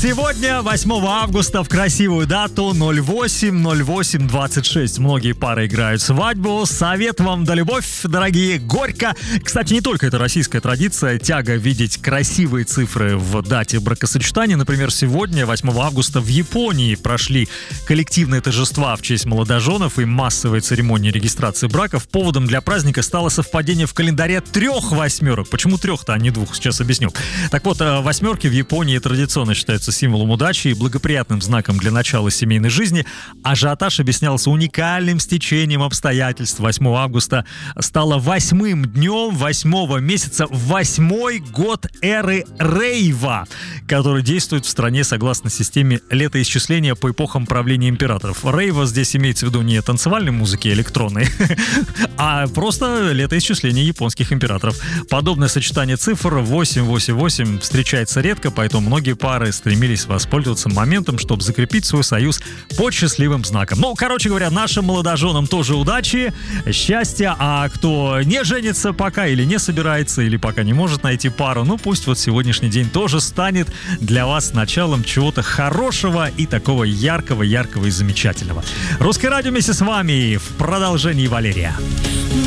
Сегодня, 8 августа, в красивую дату 08.08.26. Многие пары играют свадьбу. Совет вам да любовь, дорогие, горько. Кстати, не только это российская традиция, тяга видеть красивые цифры в дате бракосочетания. Например, сегодня, 8 августа, в Японии прошли коллективные торжества в честь молодоженов и массовые церемонии регистрации браков. Поводом для праздника стало совпадение в календаре 3 восьмерок. Почему 3-то, а не 2? Сейчас объясню. Так вот, восьмерки в Японии традиционно считаются символом удачи и благоприятным знаком для начала семейной жизни. Ажиотаж объяснялся уникальным стечением обстоятельств. 8 августа стало 8-м днем 8-го месяца, 8-й год эры рейва, который действует в стране согласно системе летоисчисления по эпохам правления императоров. Рейва здесь имеется в виду не танцевальной музыки электронной, а просто летоисчисление японских императоров. Подобное сочетание цифр 888 встречается редко, поэтому многие пары стремились воспользоваться моментом, чтобы закрепить свой союз под счастливым знаком. Ну, короче говоря, нашим молодоженам тоже удачи, счастья, а кто не женится пока или не собирается, или пока не может найти пару, ну пусть вот сегодняшний день тоже станет для вас началом чего-то хорошего и такого яркого и замечательного. Русское радио вместе с вами в продолжении Валерия.